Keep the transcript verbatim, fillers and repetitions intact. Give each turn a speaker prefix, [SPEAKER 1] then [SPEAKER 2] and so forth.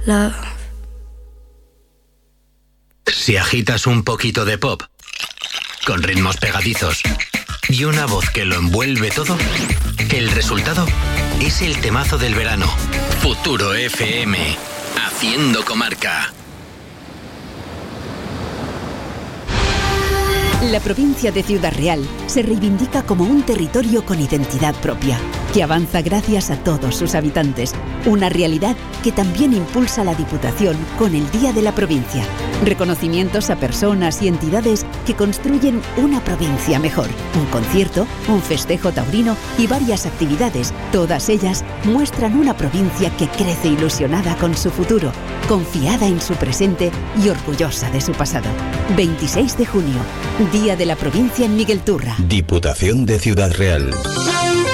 [SPEAKER 1] love.
[SPEAKER 2] Si agitas un poquito de pop, con ritmos pegadizos y una voz que lo envuelve todo, el resultado es el temazo del verano. Futuro F M, haciendo comarca.
[SPEAKER 3] La provincia de Ciudad Real se reivindica como un territorio con identidad propia, que avanza gracias a todos sus habitantes, una realidad que también impulsa la Diputación con el Día de la Provincia. Reconocimientos a personas y entidades que construyen una provincia mejor, un concierto, un festejo taurino y varias actividades, todas ellas muestran una provincia que crece ilusionada con su futuro, confiada en su presente y orgullosa de su pasado. veintiséis de junio, Día de la Provincia en Miguel Turra.
[SPEAKER 4] Diputación de Ciudad Real.